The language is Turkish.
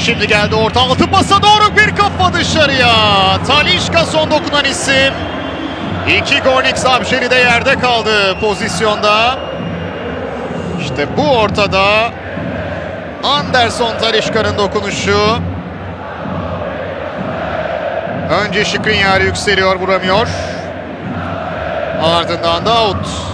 Şimdi geldi orta altı pasa doğru bir kafa dışarıya. Talisca son dokunan isim. Gornik Zabşeli de yerde kaldı pozisyonda. İşte bu ortada Anderson Talisca'nın dokunuşu. Önce Skriniar yükseliyor, vuramıyor. Ardından da out.